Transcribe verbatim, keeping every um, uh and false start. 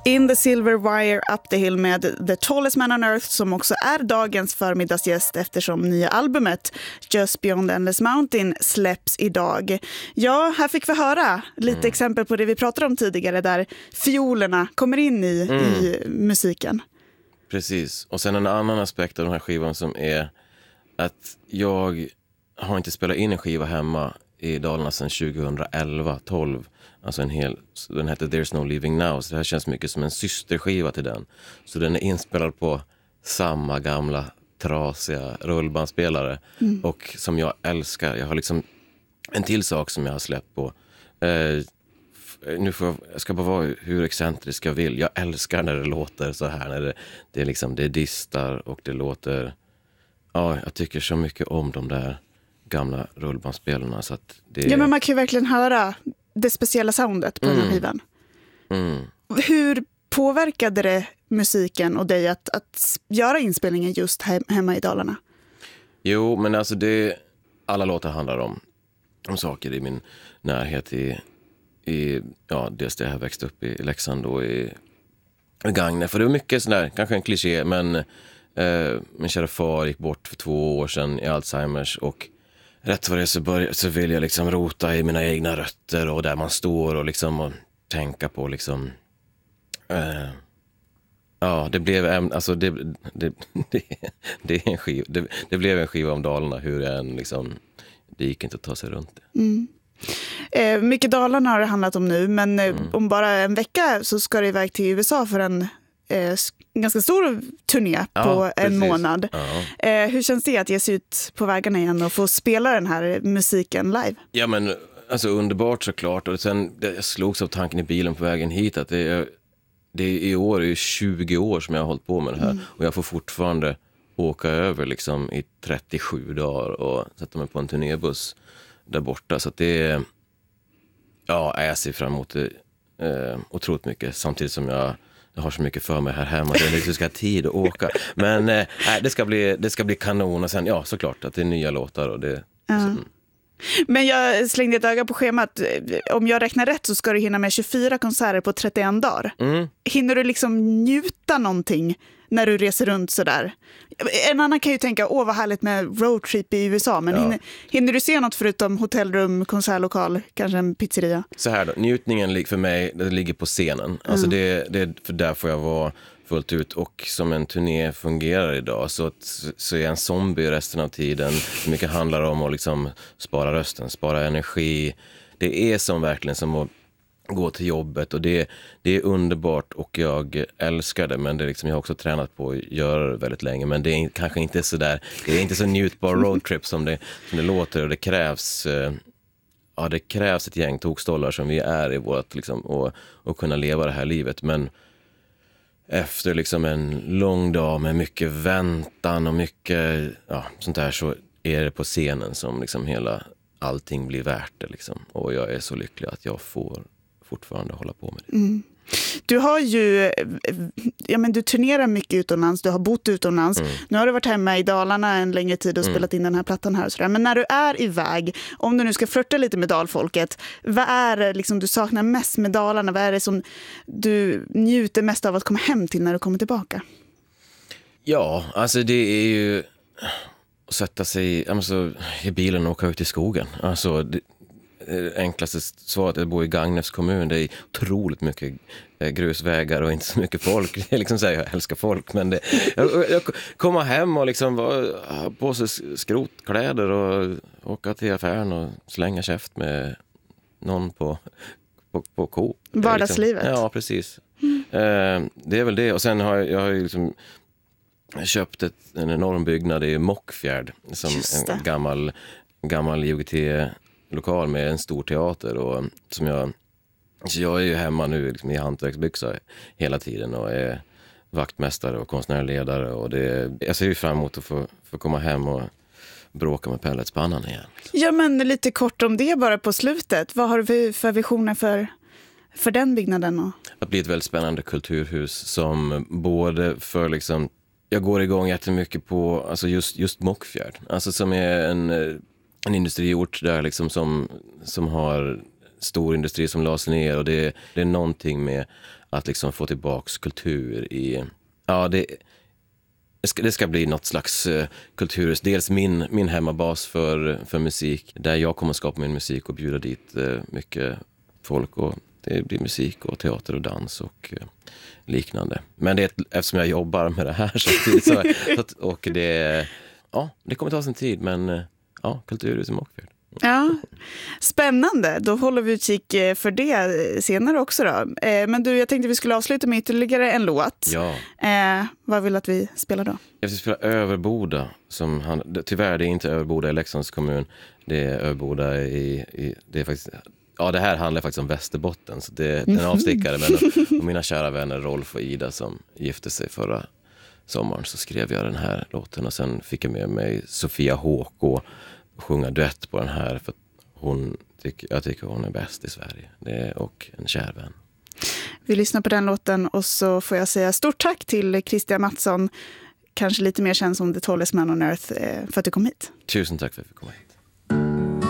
In the Silver Wire Up the Hill med The Tallest Man on Earth, som också är dagens förmiddagsgäst eftersom nya albumet Just Beyond Endless Mountain släpps idag. Ja, här fick vi höra lite mm. exempel på det vi pratade om tidigare, där fiolerna kommer in i, mm. i musiken. Precis, och sen en annan aspekt av den här skivan som är att jag har inte spelat in en skiva hemma i Dalarna sedan tjugoelva tolv. Alltså en hel, den heter There's No Living Now, så det här känns mycket som en systerskiva till den. Så den är inspelad på samma gamla trasiga rullbandspelare mm. och som jag älskar. Jag har liksom en till sak som jag har släppt på. Eh, nu får jag, jag ska bara vara hur excentrisk jag vill. Jag älskar när det låter så här, när det, det är liksom, det distar och det låter, ja, jag tycker så mycket om de där gamla rullbandspelarna så att det... Ja, men man kan ju verkligen höra det speciella soundet på mm. den här skivan. Mm. Hur påverkade det musiken och dig att, att göra inspelningen just he- hemma i Dalarna? Jo, men alltså det, alla låtar handlar om, om saker i min närhet i, i ja, dels det jag har växt upp i Leksand och i, i Gagne. För det var mycket sådär, kanske en kliché, men eh, min kära far gick bort för två år sedan i Alzheimers och rätt vad det så, börja, så vill jag liksom rota i mina egna rötter och där man står och liksom och tänka på liksom eh, ja, det blev en, alltså det, det, det, det är en skiva, det, det blev en skiva om Dalarna, hur en liksom, det gick inte att ta sig runt det. Mm. Eh, mycket Dalarna har det handlat om nu, men eh, mm. om bara en vecka så ska det iväg till U S A för en Eh, ganska stor turné ja, på en precis. månad. Ja. Eh, hur känns det att ge sig ut på vägarna igen och få spela den här musiken live? Ja, men alltså underbart såklart. Och sen jag slogs av tanken i bilen på vägen hit att det är, det är i år är tjugo år som jag har hållit på med det här. Mm. Och jag får fortfarande åka över liksom i trettiosju dagar och sätta mig på en turnébuss där borta. Så att det är, ja, jag ser fram emot det eh, otroligt mycket, samtidigt som jag Jag har så mycket för mig här hemma. Det är liksom ska ha tid att åka. Men eh, det, ska bli, det ska bli kanon. Och sen, ja, såklart att det är nya låtar. Och det, ja. så, Men jag slängde ett öga på schemat. Om jag räknar rätt så ska du hinna med tjugofyra konserter på trettioen dagar. Mm. Hinner du liksom njuta någonting när du reser runt sådär? En annan kan ju tänka, åh vad härligt med roadtrip i U S A. Men ja. hinner, hinner du se något förutom hotellrum, konsertlokal, kanske en pizzeria? Så här då, njutningen för mig, det ligger på scenen. Mm. Alltså det, det, för där får jag vara fullt ut. Och som en turné fungerar idag så, så är jag en zombie resten av tiden. Det mycket handlar om att liksom spara rösten, spara energi. Det är som verkligen som att gå till jobbet och det, det är underbart och jag älskar det, men det är liksom, jag har också tränat på att göra det väldigt länge, men det är kanske inte så där, det är inte så njutbar roadtrip som det, som det låter och det krävs ja, det krävs ett gäng tokstollar som vi är i vårt liksom, och, och kunna leva det här livet, men efter liksom en lång dag med mycket väntan och mycket ja, sånt där, så är det på scenen som liksom hela allting blir värt det liksom, och jag är så lycklig att jag får fortfarande hålla på med det. Mm. Du har ju, ja men du turnerar mycket utomlands, du har bott utomlands. Mm. Nu har du varit hemma i Dalarna en längre tid och mm. spelat in den här plattan här och sådär. Men när du är iväg, om du nu ska flirta lite med dalfolket, vad är det liksom du saknar mest med Dalarna? Vad är det som du njuter mest av att komma hem till när du kommer tillbaka? Ja, alltså det är ju att sätta sig alltså, i bilen och åka ut i skogen. Alltså det, enklaste svaret är att bo i Gagnefs kommun. Det är otroligt mycket grusvägar och inte så mycket folk. Det är liksom så här, jag älskar folk, men det, jag, jag komma hem och liksom ha på sig skrotkläder och åka till affären och slänga käft med någon på på, på Coop. Vardagslivet. Liksom, ja, precis. Mm. Eh, det är väl det. Och sen har jag, jag har ju liksom köpt ett, en enorm byggnad i Mockfjärd som en gammal gammal I O G T-lokal med en stor teater, och som jag så jag är ju hemma nu liksom, i hantverksbyxor hela tiden och är vaktmästare och konstnärledare, och det, jag ser ju fram emot att få, få komma hem och bråka med pelletspannan igen. Ja, men lite kort om det bara på slutet. Vad har du för visioner för, för den byggnaden? Och? Att bli ett väldigt spännande kulturhus som både för liksom, jag går igång jättemycket på alltså just, just Mockfjärd, alltså som är en, en industriort där liksom som, som har stor industri som lades ner, och det, det är någonting med att liksom få tillbaks kultur i, ja det, det, ska, det ska bli något slags uh, kultur, dels min, min hemmabas för, för musik, där jag kommer skapa min musik och bjuda dit uh, mycket folk, och det blir musik och teater och dans och uh, liknande. Men det är ett, eftersom jag jobbar med det här så, så, så och det, ja, det kommer ta sin tid, men uh, ja, Kulturhuset i Mockfjärd. Ja, spännande. Då håller vi utkik för det senare också då. Men du, jag tänkte vi skulle avsluta med ytterligare en låt. Ja. Eh, vad vill att vi spelar då? Jag vill spela Överboda. Som han, tyvärr, det är inte Överboda i Leksands kommun. Det är Överboda i, i det är faktiskt, ja, det här handlar faktiskt om Västerbotten. Så det är en avstickare. Men och mina kära vänner Rolf och Ida som gifte sig förra sommaren, så skrev jag den här låten. Och sen fick jag med mig Sofia Håkå sjunga duett på den här, för hon tycker, jag tycker hon är bäst i Sverige. Det är, och en kär vän. Vi lyssnar på den låten, och så får jag säga stort tack till Christian Mattsson, kanske lite mer känd som The Tallest Man on Earth, för att du kom hit. Tusen tack för att jag fick komma hit.